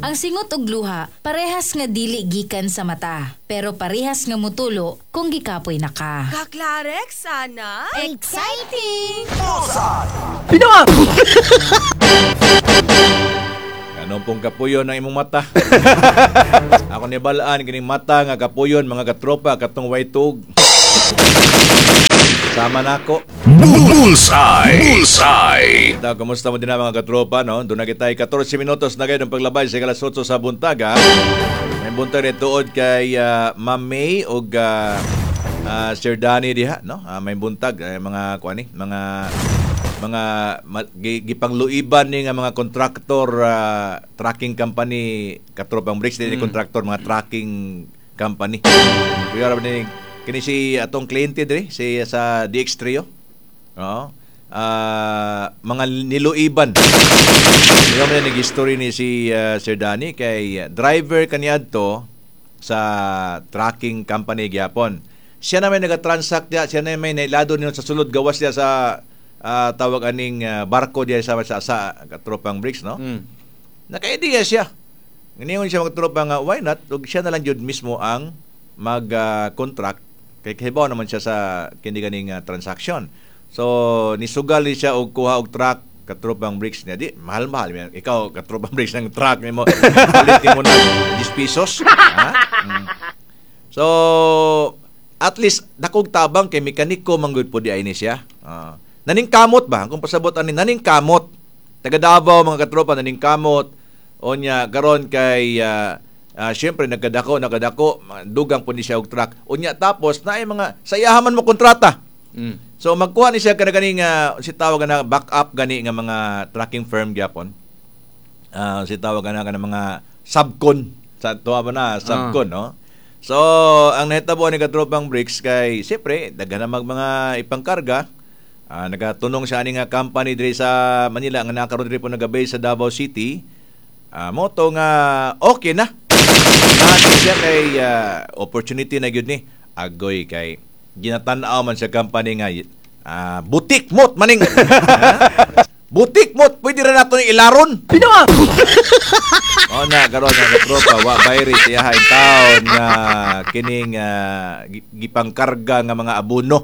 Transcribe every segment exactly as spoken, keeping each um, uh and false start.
Ang singot ug luha, parehas nga dili gikan sa mata, pero parehas nga mutulo kung gikapoy na ka. Kaklarek sana? Exciting! Pinawa! Anong pong kapuyon ng imong mata? Ako ni balaan kining mata nga kapuyon mga katropa katong way tug. Sama nako. Bullseye! Bullseye! Ito, kumusta mo din na mga katropa, no? Doon na kita ay fourteen minutos na kayo ng paglabay sa alas eight sa buntaga. May buntag rin tuod kay uh, Ma'am May o uh, uh, Sir Danny diha, no? Uh, may buntag, uh, mga kuani, mga mga ma- gipangluiban ni nga mga kontraktor uh, tracking company katropang bricks din mm. kontraktor mga tracking company. Kuya ra ni kini si atong kliyente diri si sa D X Trio. Oo. Uh, mga niluiban. Yung mga nag-history ni si uh, Sir Danny kay uh, driver kaniadto sa tracking company gyapon. Siya na may naga-transact dia, siya na may nailado niyo sa sulod gawas dia sa uh, tawag aning uh, barko dia sa sa, sa katropang bricks, no? Mm. Naka-idea siya. Ngayon siya magtropang uh, why not? Ug siya na lang jud mismo ang mag-contract uh, kay kahibaw naman siya sa kini ganing uh, transaction. So nisugal ni siya og kuha og truck katropang bricks niya. Di mahal-mahal. Ikaw katropang bricks ng truck nimo. Palit mo na ten pesos. Ha? Mm. So at least dakog tabang kay mekaniko manggod po di ay ni siya. Uh, naning kamot ba? Kung pasabot ani naning kamot. Taga Davao mga katropa naning kamot. Onya karon kay uh, Uh, Siyempre, nagkadako, nagkadako, dugang po ni siya og truck. Unya, tapos, na ay mga sayahaman mo kontrata. Mm. So, magkuha ni siya ka na ganing, uh, si tawag na back-up gani nga mga tracking firm gyapon. Uh, si tawag na ka na mga subcon. Sa tuwa ba na, subcon, uh. no? So, ang nahitabo ni katropang bricks kay, siyempre, daga na mag mga ipangkarga. Uh, nagatunong siya ni nga company diri sa Manila, nga nakaroon diri po nagabase sa Davao City. Uh, moto nga, okay na. Natin siya kay uh, opportunity na yun ni agoy kay ginatanaw man sa company nga uh, butik mot maning uh, butik mot pwede rin nato ni ilaron pinawa o na karon nga tropa wa bayri siya in town nga kining uh, gipangkarga nga mga abono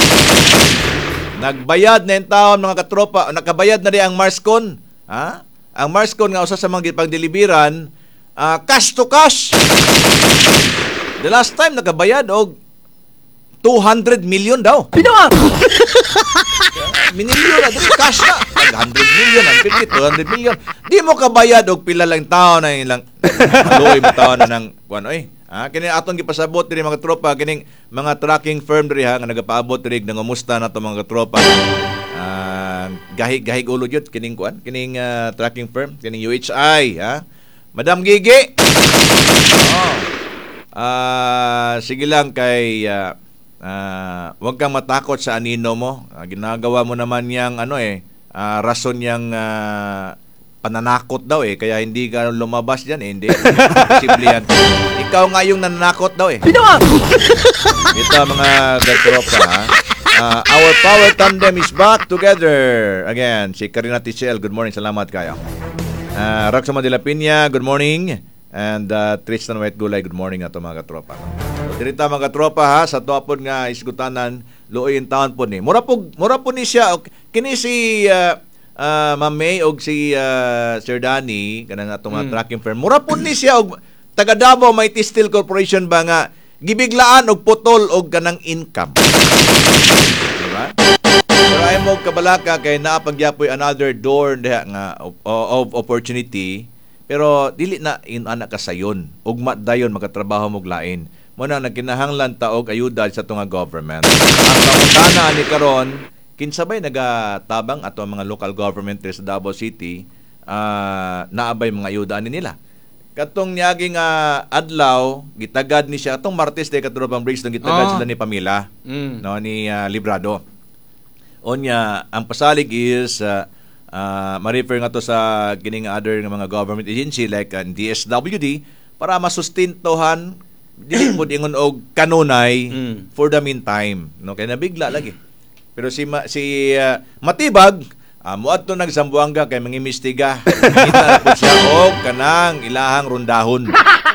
nagbayad na in town mga katropa nakabayad na ri ang Marscon ha ang Marscon nga usa sa mga gipangdeliveran Uh, cash to cash. The last time nakabayad og two hundred million daw. Pinawa. Minilyon na dito cash na. one hundred million, one hundred fifty, two hundred million. Di mo kabayad og pila lang taon na ilang maluoy mo taon na ng kuan oy. Ah, kini atong gipasabot diri mga tropa kining mga tracking firm diri ha nga nagapaabot diri nangumusta na to mga tropa. Ah, gahig-gahig ulo jud kining kuan, kining uh, tracking firm, kining U H I ha. Madam Gigi. Oh. Uh, sige lang kay uh, uh, huwag kang matakot sa anino mo. Uh, ginagawa mo naman yang ano eh uh, rason yang uh, pananakot daw eh kaya hindi ka lumabas diyan eh hindi. Simple yan. Ikaw nga yung nananakot daw eh. Pinawa. Ito mga gatropa ha. Uh, our power tandem is back together again. Si Karina Tichel, good morning. Salamat kayo. Uh, Roxama de la Piña, good morning. And uh, Tristan White Gulay, good morning ato mga katropa. So, dirita mga katropa ha, sa tuwapon nga isgutanan, luoy in town po ni. Mura po, mura po ni siya. Okay. Kini si uh, uh, Ma'am May o si uh, Sir Danny, kanang atong mm. tracking firm. Mura po ni siya og taga Davao Mighty Steel Corporation ba nga gibiglaan og putol og kanang income. Diba? Pero ay mo kabalaka kay naapagyapoy another door diha nga of, of opportunity pero dili na in anak ka sayon ugma dayon makatrabaho mo lain mo na nagkinahanglan ta og ayuda sa tunga government ang pangutana ni karon kinsabay nagatabang ato ang mga local government sa Davao City uh, naabay mga ayuda ni nila katong niyaging uh, adlaw gitagad ni siya atong Martes day katulad pang breaks nang gitagad oh. sila ni Pamela mm. no ni uh, Librado. Onya, ang pasalig is uh, uh, ma-refer nga to sa kining other ng mga government agency like uh, D S W D para masustintuhan dili mo dingon og kanunay mm. for the meantime no kay nabigla lagi pero si ma, si uh, Matibag Uh, muadto nag Zamboanga kay mangimbestiga. Kita na po siya og kanang ilahang rundahon.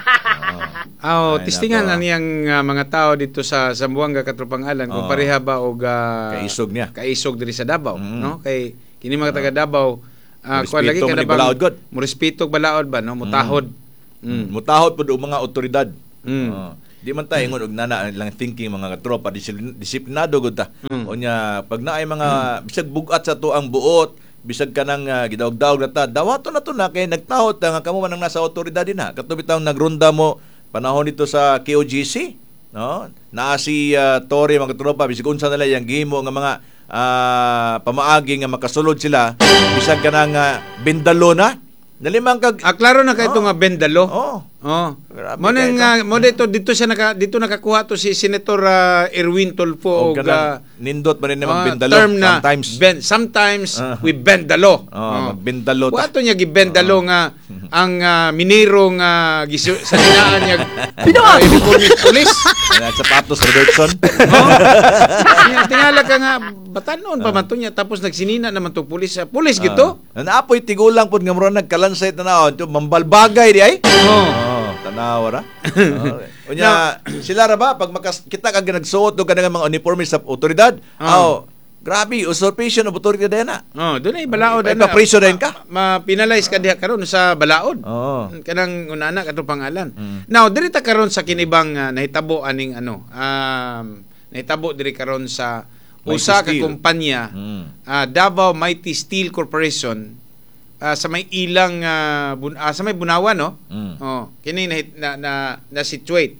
Oh, Ay, tistingan nako. na niyang uh, mga tao dito sa Zamboanga Katropang Alan kung Oo. pareha ba og uh, Kaisog niya. Kaisog diri sa Davao, Mm. no? Kay kini mga taga Davao uh, kuan lagi Respeto man kada ni balaod, God. mo respeto og balaod ba no mutahod. Mm. Mm. Mutahod pud og mga otoridad. Mm. Oo. Di man tayo ingon og nana lang thinking mga katropa disiplin- disiplinado gud ta. Mm. Unya pag naay mga bisag bugat sa to ang buot, bisag kanang uh, gidawg-dawg na ta, dawato na to na kay nagtahod ta nga kamo man ang nasa otoridad dinha. Katubi taong nagronda mo panahon dito sa K O G C, no? Naa si uh, Tory mga katropa bisag unsa nila yang gihimo nga mga ah, pamaagi nga makasulod sila bisag kanang uh, bindalo na. Nalimang kag Ah, klaro na kay ito Oh. nga bendalo. Oh. Oh. Grabe Mo kayo nga mo dito dito siya naka dito nakakuha to si Senator uh, Erwin Og Tulfo og kanang uh, nindot man rin naman uh, bindalo term na sometimes. bend, sometimes Uh-huh. we bend the law. Oh, magbindalo ta. Wato niya gibendalo nga ang uh, minero nga gisu- sa dinaan niya Binuang! uh, uniform ni police. Ayan, sapatos Robertson. Oh. Tingala- Tingala ka nga batanon pa man to niya tapos nagsinina naman to pulis. Pulis gito. Uh, naapoy tigulang pud nga mura nagkalansay tanaw to mambalbagay di ay. Oh. Oh, tanaw ra. Oh. Unya sila ra ba pag makas kita kag nagsuot og kanang mga uniforme sa otoridad. Oh. Oh, grabe usurpation of authority din na. Oh, doon ay balaod Ay, ana. papriso din ka? Ma penalize ka diha karon sa balaod. Oo. Kanang unana kato pangalan. Mm. Now, diri ta karon sa kinibang uh, nahitabo aning ano, um nahitabo diri karon sa Mighty usa ka Steel. kumpanya, Mm. ah, Davao Mighty Steel Corporation, ah, sa may ilang ah, bun- ah, sa may Bunawan no. Mm. Oh, kini na na, na, na situate.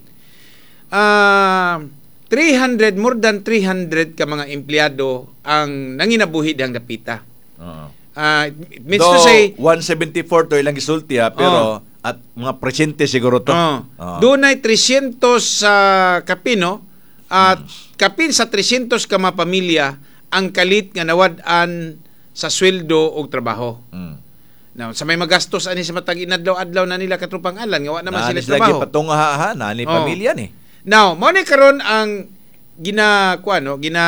Ah, three hundred more than three hundred ka mga empleyado ang nanginabuhi dihang dapita. Oo. Ah, it means Though, to say one seventy-four to ilang gisulti ha, pero at mga presidente siguro to. Oh. Oo. Doon ay three hundred sa kapino at kapin sa three hundred ka mga pamilya ang kalit nga nawad-an sa sweldo o trabaho. Mm. Now, sa may magastos ani sa matag inadlaw-adlaw na nila katrupang alan nga wa naman Naanis sila lagi trabaho. patunga ha, nani Oo. pamilya ni. Now, mo ni karon ang gina kuan no, gina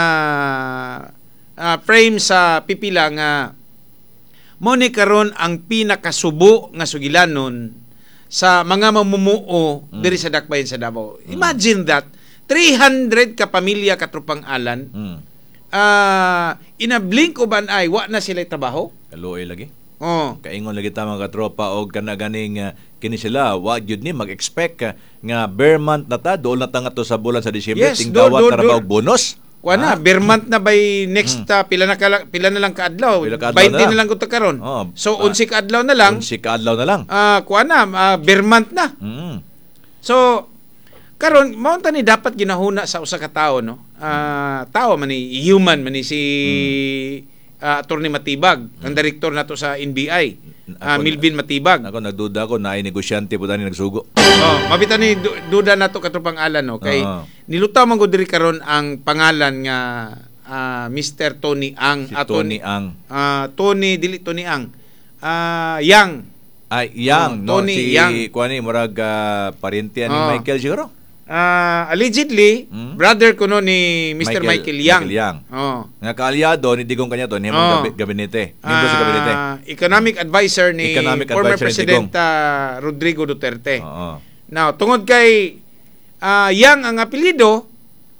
ah, frame sa pipila nga mo ni karon ang pinakasubo nga sugilanon sa mga mamumuo Mm. diri sa dakbayan sa Davao. Imagine that three hundred ka pamilya katrupang alan Mm. ah in a blink of an eye wa na sila trabaho. Kaluoy lagi. Oh. Kaingon lagi ta mga katropa og kana ganing uh, kini sila wa gyud ni mag-expect uh, nga bare month na ta dool na ta nga to sa bulan sa Disyembre Yes, ting do- dawat do- na ra ba do- og bonus. Kuha na, bare month na by next ah, pila na kala, pila na lang kaadlaw. Pila ka adlaw twenty na lang. na lang gud ta karon. Oh, So ah, unsi ka adlaw na lang. Si kaadlaw na lang. Ah, kuha na, ah, bare month na. Mm. So karon mao ta ni dapat ginahuna sa usa ka tawo no. Ah, tao man ni human man ni si ah, Attorney Matibag, ang direktor nato sa N B I. Ah, Ako- Milvin Matibag. Ako nagduda ko na ay negosyante po tani nagsugo. Oh, mabita ni du- duda nato katupang alan no kay Oo. nilutaw man gud diri karon ang pangalan nga ah, Mister Tony Ang Si aton Tony Ang. ah, Tony dili Tony Ang. Ah, Yang. Ay, yang, Oh, no? Tony Si, Yang. kuani, murag uh, pariente ni Oh. Michael siguro. Ah, allegedly Hmm? brother ko no ni Mister Michael- Michael, Yang. Michael Yang. Oh. Nga kaalyado ni Digong kanya to, ni Oh. gabi, gabinete. Miyembro sa gabinete. Ah, economic advisor ni Economic former advisor ni President ah, Rodrigo Duterte. Oo. Now, tungod kay ah, Yang ang apelyido,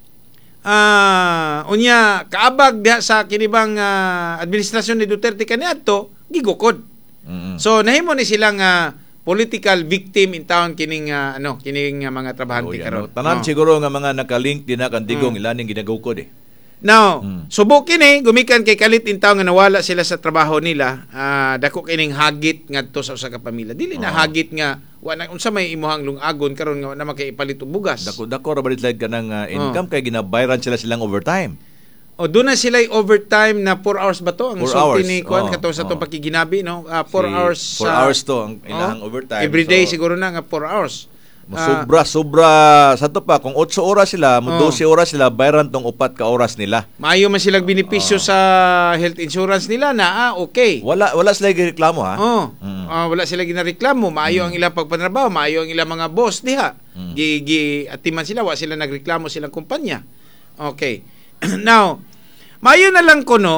ah unya kaabag diha sa kinibang ah, administrasyon ni Duterte kaniadto gigukod. Mm-mm. So nahimo ni silang ah, political victim in town kining ah, ano kining ah, mga Oh, trabahante yan, karon. no? Tanan Oh. siguro nga mga nakalink din na kan Digong ilaning ginagukod eh. Now, Mm. subok kini gumikan kay kalit in town nga nawala sila sa trabaho nila. Ah, dako kining hagit ngadto sa usa ka pamilya. Dili na Oo. hagit nga wa na unsa may imuhang lungagon karon nga wa na makaipalit og bugas. Dako dako ra ba ka nang uh, income kay ginabayaran sila silang overtime. O doon na sila overtime na four hours ba to? Ang Four sulti hours. ni Kuan Oo, katong sa oo. to pakiginabi no. Ah, four Si- hours. four sa- hours to ang ilang Oo. overtime. Every day So, siguro na nga four hours. Ah, Sobra, sobra. Sa to pa, kung eight oras sila, mo Oo. twelve oras sila, bayaran tong upat ka oras nila. maayo man silang benepisyo sa health insurance nila na ah, okay. Wala wala sila reklamo ha. Oh, Mm. ah, wala sila ginareklamo, maayo ang ilang pagpanrabaho, maayo ang ilang mga boss diha. Mm. Gi gi atiman sila, wa sila nagreklamo silang kumpanya. Okay. Now, maayo na lang ko no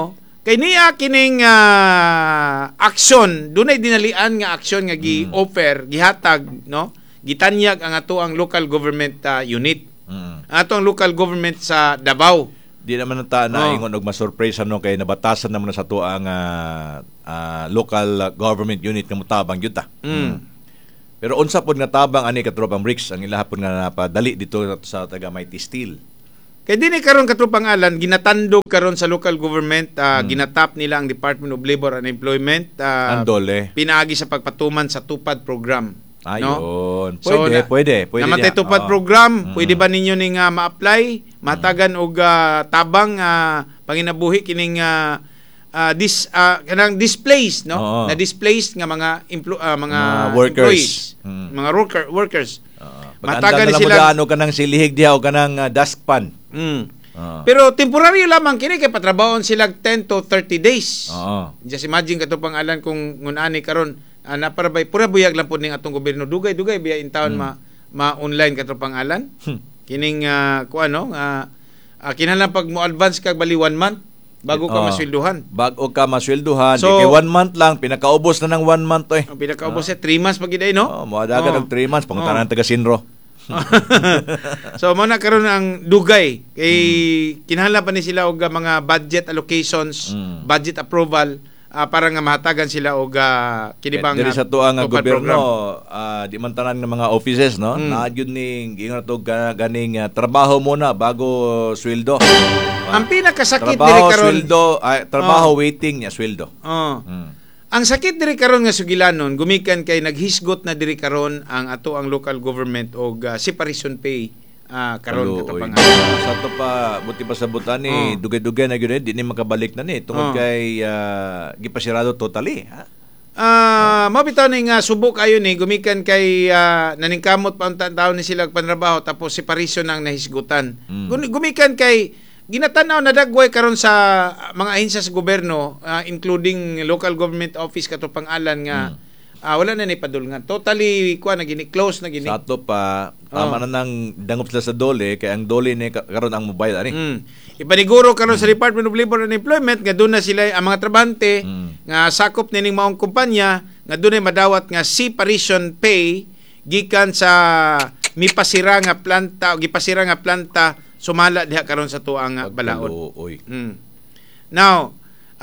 Kay niya kining uh, aksyon, dunay dinalian nga aksyon nga gi-offer, gihatag, no? Gitanyag ang ato ang local government uh, unit. Mm. Ato ang local government sa Davao. Di naman nata na Oh. ingon og masurpresa no kay nabatasan naman na sa to ang ah, ah, local government unit nga mutabang gyud ta. Mm. Pero unsa pod nga tabang ani katropang bricks ang ilaha pod nga napadali dito sa taga Mighty Steel. Kay dinhi karon katropang alan ginatandog karon sa local government, uh, Mm. ginatap nila ang Department of Labor and Employment, uh, Andole. pinaagi sa pagpatuman sa tupad program. Ayun. So, Pwede, na- pwede, pwede. Naman niya. tayo tupad Oo. program, Mm. pwede ba ninyo ning uh, ma-apply, matagan og uh, tabang uh, panginabuhi kining uh, uh, dis uh, kanang displaced, no? Oo. Na displaced nga mga emplo- uh, mga, Mga workers. employees, Mm. mga worker workers. Uh, Matagan Matagal na sila- sila ano kanang silihig diha o kanang uh, dustpan. Mm. Oo. Pero temporary lamang kini kay patrabahon sila ten to thirty days. Oo. Just imagine kato pang alan kung ngunani karon uh, naparabay pura buyag lang pud ning atong gobyerno dugay-dugay biya in town ma ma-online kato pang alan. Hmm. Kining uh, kuan no nga uh, kinahanglan pag mo advance kag bali one month bago ka Oo. masweldohan. Bago ka masweldohan, So- di kay one month lang pinakaubos na ng one month eh. Ang pinakaubos sa three months pag iday no. Oh, moadagan Oo. og three months pangutanan Oo. taga Sinro. So mo na karon ang dugay kay kinahanglan pa ni sila og uh, mga budget allocations, Mm. budget approval uh, para nga mahatagan sila og uh, kini bang Diri sa tuang nga tupad gobyerno, program. ah, di man tanan nga mga offices no, Mm. naa gyud ning ingon to ga- ganing ah, trabaho muna bago sweldo. Ang pinakasakit diri Trabaho, karon sweldo, ay, trabaho, Oh. waiting niya, sweldo. oh, Mm. ang sakit diri karon nga sugilanon gumikan kay naghisgot na diri karon ang ato ang local government og uh, separation pay uh, karon kato Kaluoy. pa nga. Sa to pa, buti pa sa butan ni, Oh. dugay-dugay na gyud eh, di ni makabalik na ni tungod Oh. kay ah, gipasirado totally. Ha? Ah, mabitaw ni nga subok kayo ni gumikan kay ah, naningkamot pa unta taon ni sila panrabaho tapos separation ang nahisgutan. Mm. Gun- Gumikan kay ginatanaw na dagway karon sa mga ahensya sa gobyerno ah, including local government office kato pangalan nga ah, wala na ni padulngan. Totally kuan na gini close na gini. Sa to pa, tama Oh. na nang dangop sila sa dole kay ang dole ni ka- karon ang mobile ani. Mm. Ipaniguro karon sa Department of Labor and Employment nga doon na sila ang mga trabahante Mm. nga sakop nining maong kumpanya nga doon ay madawat nga separation pay gikan sa mipasira nga planta o gipasira nga planta sumala diha karon sa tuang nga balaod. Kaluoy. Mm. Now,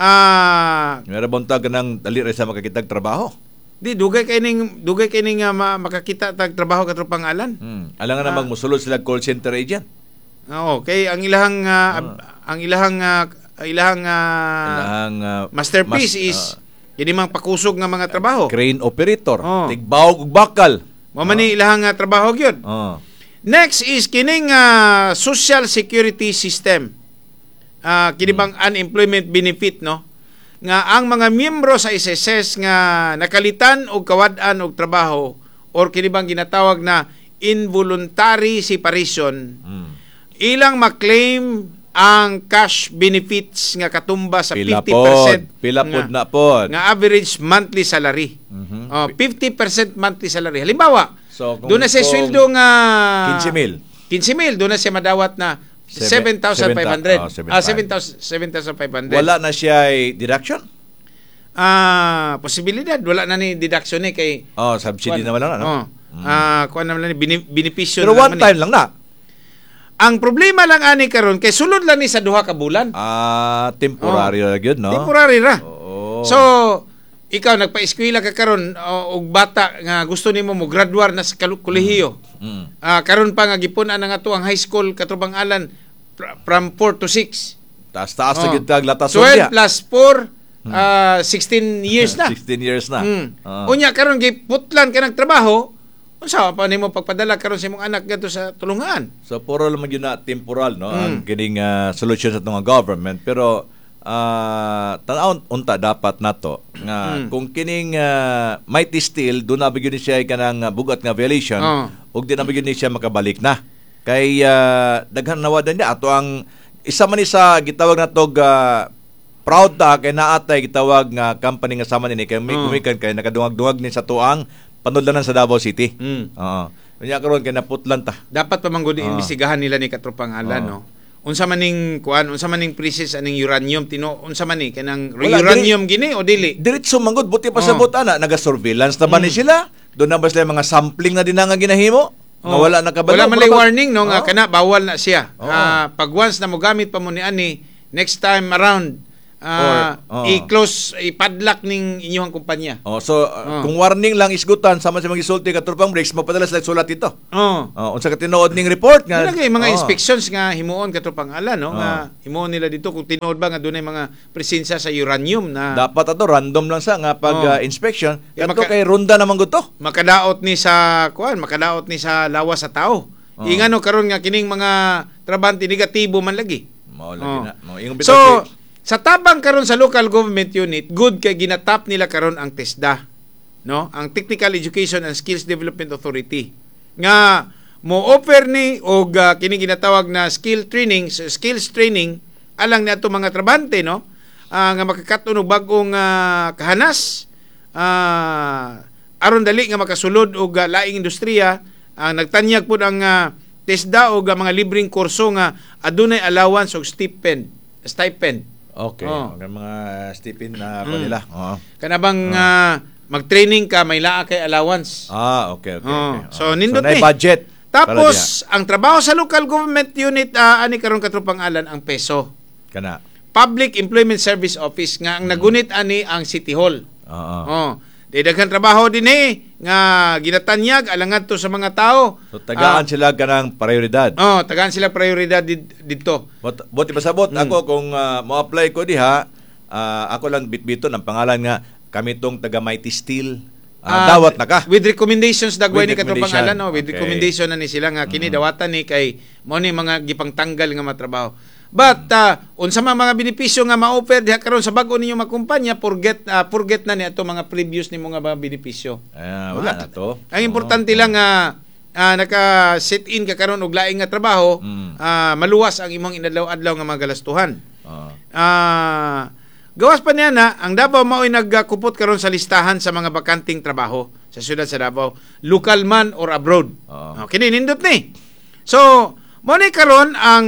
ah Nga buntag nang dali ra sa makakitag trabaho. di dugay kay ning dugay kay ning nga ma- makakita tag trabaho katro pangalan. Hmm. Alangan Ah. namang musulod sila call center agent. Oo, kay ang ilahang ah, ab- ang ilahang ah, ilahang ah, Ilang ah, masterpiece mas- is ah, kini mang pakusog nga mga trabaho. crane operator, Oh. tigbawog ug bakal. Mo man ni ilahang nga trabaho gyud. Oh. Next is kining ah, social security system. Ah, kini bang unemployment benefit no? Nga ang mga miyembro sa S S S nga nakalitan og kawad-an og trabaho or kini bang ginatawag na involuntary separation, Hmm. ilang maklaim ang cash benefits nga katumba sa Pila fifty pod, percent pila nga, pod na pod. nga average monthly salary. Mhm. Oh, fifty percent monthly salary. Halimbawa, So, kung- doon na siya kung sweldo nga quince mil. quince mil, doon na siya madawat na Seven- seven thousand five hundred. oh, seven Ah, five. seven thousand five hundred. Wala na siya ay deduction. Ah, posibilidad wala na ni deduction ni kay Oh, subsidy naman lang, no? Oh. Ah, kuan naman ni bini- benepisyo Pero na one naman ni. time lang na. Ang problema lang ani karon kay sulod lang ni sa duha ka bulan. Ah, temporary ra gyud, no? Temporary ra. Oo. So, ikaw nagpa-eskwela ka karon o og bata nga gusto nimo mo graduar na sa kalu- kolehiyo. Mm. Ah, karon pa nga gipun-an na nga to ang high school katrubang alan fr- from four to six. Taas-taas na Oh. gyud tag latason twelve dia. plus four, ah, sixteen years na. sixteen years na. Mm. Ah. Unya karon giputlan ka ng trabaho, unsa pa nimo pagpadala karon sa imong anak gadto sa tulungan? So puro lang yun na temporal, no? Mm. Ang kining ah, solution sa itong government. Pero ah tanaw unta dapat nato nga Mm. kung kining ah, Mighty Steel do na bigyan ni siya kanang ah, bugat nga violation Oh. ug di na bigyan ni siya makabalik na. Kay ah, daghan nawadan niya ato ang isa man ni sa gitawag nato ga proud ta kay naatay gitawag nga company nga sama ni kay may Oh. gumikan kay nakadungag-dungag ni sa tuang panudlanan sa Davao City. Mm. Oo. Kanya karon kay naputlan ta. Dapat pa manggod Ah. imbestigahan nila ni katropang alan Ah. no. unsa maning kuan, unsa maning process aning uranium tino, unsa man ni kanang Wala, uranium gini o dili? Diretso manggod buti pa Oh. sa buta na naga-surveillance na ba ni sila? Doon na ba sila mga sampling na din na nga ginahimo? Nga Oh. wala na kabalo. Wala man lay warning no nga Oh. kana bawal na siya. Oh. Ah, pag once na mo gamit pa mo ni ani, next time around ah, Or- oh. i-close, ipadlock ning inyong kumpanya. Oh, so uh, Oh. kung warning lang isgutan sama sa mga gisulti ka Tropang Bricks, magpadala sila sulat ito. Oh. Oh, unsa ka tinuod ning report nga? Nga mga oh. inspections nga himuon kato pangalan no Oh. nga himuon nila dito kung tinuod ba nga dunay mga presensya sa uranium na Dapat ato random lang sa nga pag Oh. uh, inspection. Kaya Kato maka- kay ronda naman gud to. makadaot ni sa kuan, makadaot ni sa lawas sa tao. Oh. Ingano karon nga kining mga trabante negatibo man lagi. Mao lagi Oh. na. Mao ingon So, bitaw sa tabang karon sa local government unit, good kay ginatap nila karon ang TESDA, no? Ang Technical Education and Skills Development Authority. Nga mo offer ni og uh, kini ginatawag na skill training, so skills training alang ni ato mga trabante, no? Ah, nga makakaton og bagong ah, kahanas ah, aron dali nga makasulod og ah, laing industriya. Ang nagtanyag pud ang ah, TESDA og ah, mga libreng kurso nga adunay allowance og stipend, stipend. Okay, Oh. mga mga stipend na Mm. nila. Oo. Kanabang ah, mag-training ka may laa kay allowance. Ah, okay, okay. Oh. okay. So, Oh. nindot nay ni. budget. para Tapos ang trabaho sa local government unit ah, ani karon katropang alan ang peso. diha. Kana. Public Employment Service Office nga ang nagunit ani ang City Hall. Oo. Oh. Di daghan trabaho din eh nga ginatanyag alangan to sa mga tao. So tagaan sila kanang prioridad. Oh, tagaan sila prioridad did- dito. But buti pasabot Mm. ako kung uh, mo-apply ko diha, ah, ako lang bitbiton ang pangalan nga kami tong taga Mighty Steel. Ah, Ah, dawat na ka. With recommendations dagway With ni katong recommendation. pangalan no, with Okay. recommendation na ni sila nga kini dawatan ni kay mo ni mga gipangtanggal nga matrabaho. But uh, unsa man mga benepisyo nga ma-offer diha karon sa bag-o ninyo mga kumpanya, forget uh, forget na ni ato mga previous ni mga mga benepisyo. Ah, wala na to. Ang importante lang nga uh, naka-sit in ka karon og laing nga trabaho, Mm. ah, maluwas ang imong inadlaw-adlaw nga mga galastuhan. Oo. Ah, gawas pa niya na, ang Davao mao'y nagkupot karon sa listahan sa mga bakanting trabaho sa siyudad sa Davao, local man or abroad. Oo. Okay, nindot ni. So, mo ni karon ang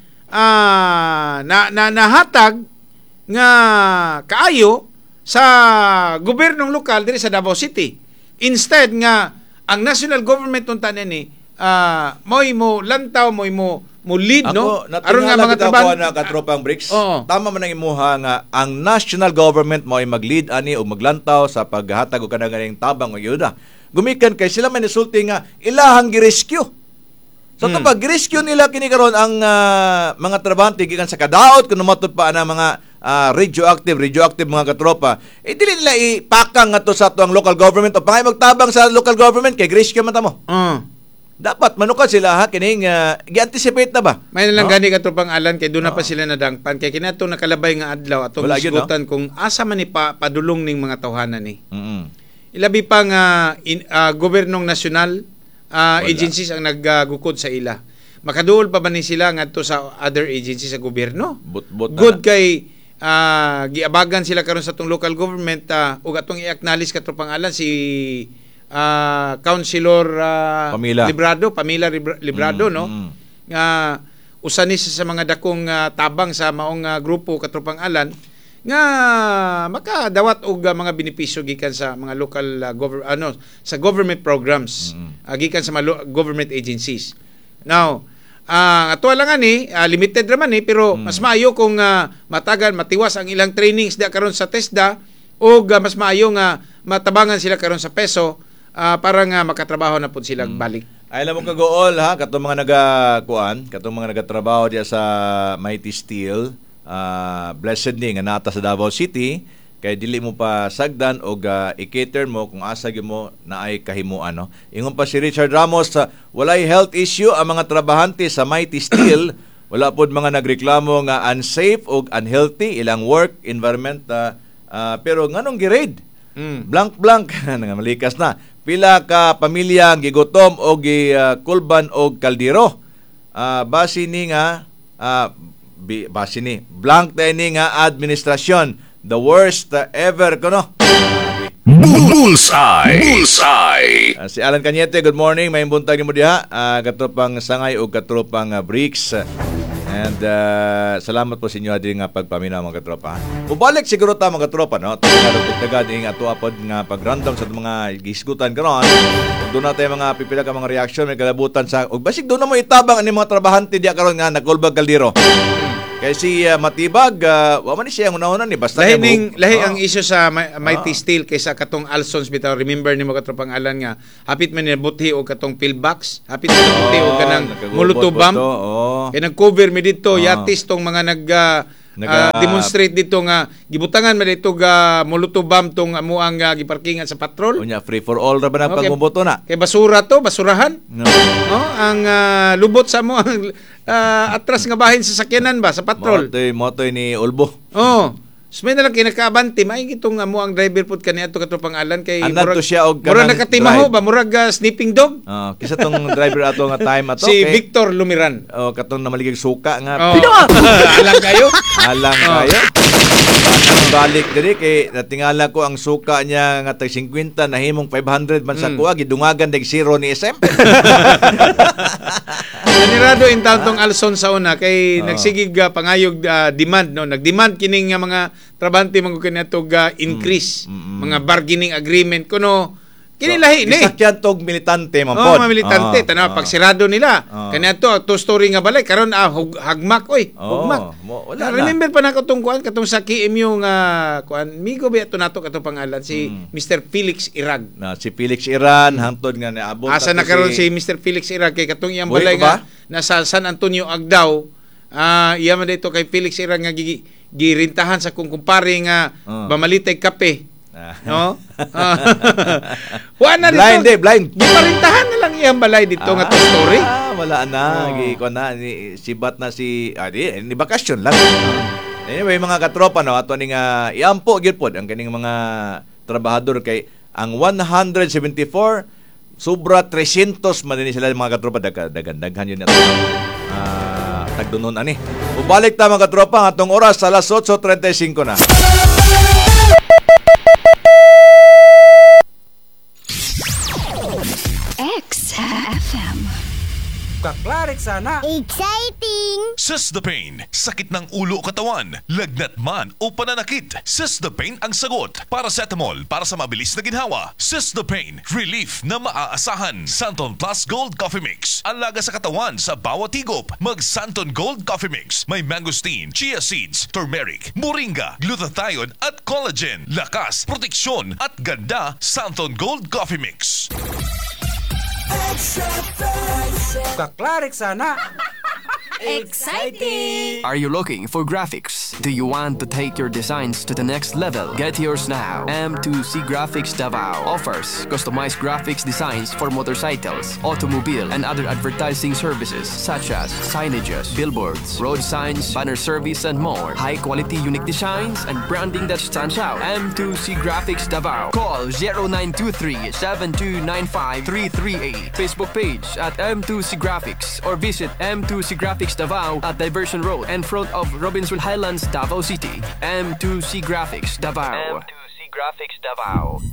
ah, na, na nahatag nga kaayo sa gobyernong lokal diri sa Davao City. Instead nga ang national government unta ni ah mo'y mo lantaw mo'y mo mo lead no Ako, aron nga mga trabaho trabaho na katropang bricks. Oo. Tama man ang imuha nga ang national government mo ay mag-lead ani o maglantaw sa paghatag og kanang ganing tabang o yuda. Gumikan kay sila man isulti nga ilahang gi-rescue. So Hmm. kapag gi-rescue nila kini karon ang ah, mga trabante gikan sa kadaot kun matud pa ana mga ah, radioactive radioactive mga katropa, eh dili nila ipakang nga to sa to ang local government o pangay magtabang sa local government kay gi-rescue man ta mo. uh, Dapat manukan sila ha kining uh, gi-anticipate na ba? may nalang No? gani katropang alan kay doon na pa sila nadangpan kay kinato nakalabay nga adlaw atong Wala yun, isgutan kung asa man ni pa, padulong ning mga tawhanan ni. Mm. Ilabi pa nga in, ah, gobernong nasyonal ah, Wala. agencies ang naggukod sa ila. Makaduol pa ba ni sila ngadto sa other agencies sa gobyerno? But-but na Good na. kay ah, giabagan sila karon sa atong local government ah, ug atong i-acknowledge katong pangalan si ah, Councilor ah, Pamila. Librado, Pamila Libra- Librado Mm, no. mm. Nga usa ni siya sa mga dakong ah, tabang sa maong ah, grupo katong pangalan nga makadawat og ah, mga benepisyo gikan sa mga local ah, gover- ano sa government programs ah, gikan sa mga lo- government agencies. Now, ah ato lang ani ah, limited ra man ni pero mas maayo kung ah, matagan matiwas ang ilang trainings da karon sa TESDA o mas maayo nga matabangan sila karon sa peso ah, para nga makatrabaho na pud sila balik. Ay alam mo kagool ha katong mga nagakuan, katong mga nagatrabaho diya sa Mighty Steel, ah, blessed ni nga nata sa Davao City kay dili mo pa sagdan og uh, i-cater mo kung asa gyud mo naay kahimuan no. Ingon pa si Richard Ramos sa walay health issue ang mga trabahante sa Mighty Steel, wala pod mga nagreklamo nga unsafe og unhealthy ilang work environment ah, ah, pero nganong gi-raid? Mm. Blank-blank nga malikas na. Pila ka pamilya ang gigutom o gikulban og kaldero. Ah, base ni nga ah, bi- base ni blank tayo ni nga administrasyon, the worst ah, ever kuno. Bullseye. Bullseye. Ah, si Alan Cañete, good morning. May buntag nimo diha. Ah, katropang sangay o katropang uh, bricks. And uh, salamat po sa inyo din nga pagpamina mga katropa. Ubalik siguro ta mga katropa, no? Tagalog pagdagad ing ato apod nga pagrandom sa mga gisgutan karon. Doon natin mga pipila ka mga reaksyon may kalabutan sa ug basig doon na mo itabang ani mga trabahante diya karon nga nagkulbag kaldero. Kaya si uh, Matibag, uh, wa man ni siya ang una-una ni basta Lahi, niya ning, buhok. lahi Oh. ang issue sa Ma- Mighty Ah. Steel kaysa katong Alsons bitaw. Remember ni mo katropang alan nga hapit man ni buthi o katong pillbox, hapit man ni buthi o kanang Nagkagubot molotov po bomb. to, oh. Kaya nag-cover mi dito, Ah. yatis tong mga nag ah, Naga- ah, demonstrate dito nga gibutangan man dito ga molotov bomb tong amo ang uh, giparkingan sa patrol. Unya free for all ra ba nang Okay. pagmuboto na? Kay basura to, basurahan. No. Oh, ang ah, lubot sa mo ang ah, atras nga bahin sa sakyanan ba sa patrol. Motoy, motoy ni Ulbo. Oh. So may nalang kinakaabante, may gitong amo ang driver pud kaniadto katong pangalan kay Anak to siya og murag kanang nakatimaho drive. ba murag ah, sniffing dog. Oh, kisa tong driver ato nga time ato Si kay Victor Lumiran. oh, katong namaligig suka nga Oh. Alam kayo? alang Oh. kayo. Ang balik diri kay natingala ko ang suka niya nga tag fifty nahimong five hundred man sa Mm. kuha gidungagan dag zero ni S M. Nanirado in town tong Alson sa una kay Oh. nagsigig ah, pangayog ah, demand no, nagdemand kining nga mga trabante man ko kaniadto ga increase, Mm, mm, mm. mga bargaining agreement kuno kini lahi ni. Gisakyan tog militante man Oh, pod. mga militante, Oh, tanaw oh. pagsirado nila. Oh. Kaniadto two story nga balay karon ah, hug- hagmak oy, Oh, hugmak. mo- wala na. Remember pa na katong kuan katong sa K M U nga kuan migo ba ato nato katong pangalan si Mm. Mister Felix Irag. Na si Felix Iran hangtod nga naabot Asa na ato karon si Mister Felix Irag kay katong iyang Buhay balay ko ba? nga nasa San Antonio Agdao. Ah, iya man dito kay Felix Irag nga gi- girintahan sa kung kumpare nga Oh. bamalitay kape. Ah. No? Ah. Wa na Blind dito. eh, blind. Giparintahan na lang iyang balay dito nga two story. Ah, wala na. Oh. Gi ko na ni sibat na si ah, di, ni bakasyon lang. Anyway, mga katropa no, ato ning uh, iampo gyud pod ang kaning mga trabahador kay ang one seventy-four sobra three hundred man din sila mga katropa dagan daghan yun ato. Ah, tagdunon ani. Ubalik ta mga katropa ang atong oras alas eight thirty-five na. X F M. Kaklarik sana. Exciting! Sesdapain, sakit ng ulo o katawan, lagnat man o pananakit. Sesdapain ang sagot. Paracetamol para sa mabilis na ginhawa. Sesdapain, relief na maaasahan. Santon Plus Gold Coffee Mix. Alaga sa katawan sa bawat higop. Mag Santon Gold Coffee Mix. May mangosteen, chia seeds, turmeric, moringa, glutathione at collagen. Lakas, proteksyon at ganda. Santon Gold Coffee Mix. Kaklarik sana. Exciting! Are you looking for graphics? Do you want to take your designs to the next level? Get yours now. M two C Graphics Davao offers customized graphics designs for motorcycles, automobile, and other advertising services such as signages, billboards, road signs, banner service, and more. High-quality unique designs and branding that stands out. M two C Graphics Davao. Call zero nine two three, seven two nine five, three three eight. Facebook page at M two C Graphics or visit M two C Graphics Davao at Diversion Road in front of Robbinsville Highlands, Davao City. M two C Graphics Davao. M two C Graphics Davao.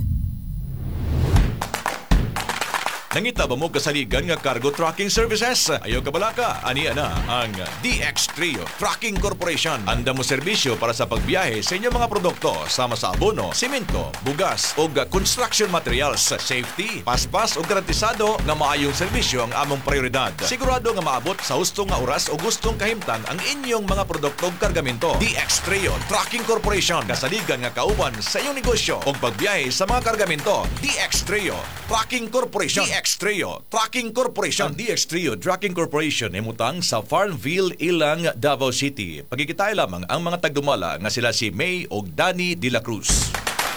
Nangita ba mo kasaligan nga cargo trucking services? Ayaw ka balaka? Aniya na ang D X Trio Trucking Corporation. Anda mo serbisyo para sa pagbiyahe sa inyong mga produkto sama sa abono, simento, bugas o construction materials, safety, paspas o garantisado nga maayong serbisyo ang among prioridad. Sigurado nga maabot sa hustong nga oras o gustong kahimtang ang inyong mga produkto o kargamento. D X Trio Trucking Corporation. Kasaligan nga kauban sa inyong negosyo o pagbiyahe sa mga kargamento. D X Trio Trucking Corporation. D X Trio Trucking Corporation. Ang D X Trio Trucking Corporation ay mutang sa Farmville, Ilang, Davao City. Pagkikitay lamang ang mga tagdumala nga sila si May o Danny De La Cruz.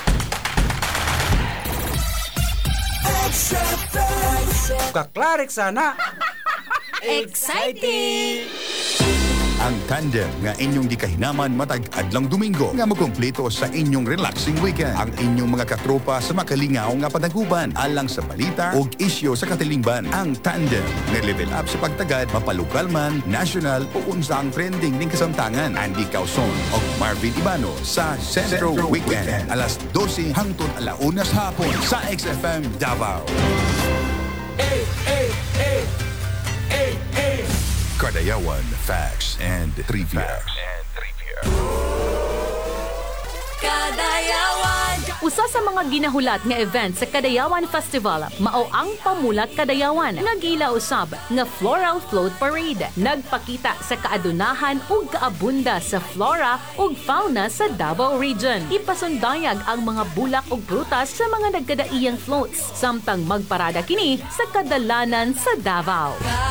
Kaklarik sana. Exciting! Ang tandem nga inyong gikahinaman matag adlang Domingo nga makumpleto sa inyong relaxing weekend. Ang inyong mga katropa sa makalingaw nga panaguban alang sa balita o isyo sa katilingban. Ang tandem nga level up sa pagtagad mapalokal man, national o unsang trending ning kasamtangan. Andy Causon o Marvin Ibano sa Centro, Centro Weekend. Weekend. Alas dose hangtod alaunas hapon sa X F M Davao. Kadayawan Facts and Trivia. Kadayawan. Usa sa mga ginahulat nga event sa Kadayawan Festival mao ang Pamulat Kadayawan nga gila usab nga Floral Float Parade. Nagpakita sa kaadunahan ug kaabunda sa flora ug fauna sa Davao Region. Ipasundayag ang mga bulak ug prutas sa mga nagkadaiyang floats samtang magparada kini sa kadalanan sa Davao.